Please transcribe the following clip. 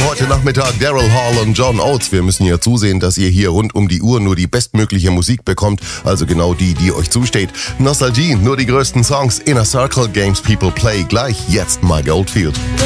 heute Nachmittag Daryl Hall und John Oates. Wir müssen ja zusehen, dass ihr hier rund um die Uhr nur die bestmögliche Musik bekommt, also genau die, die euch zusteht. Nostalgie, nur die größten Songs. Inner Circle, Games People Play. Gleich jetzt Mike Oldfield.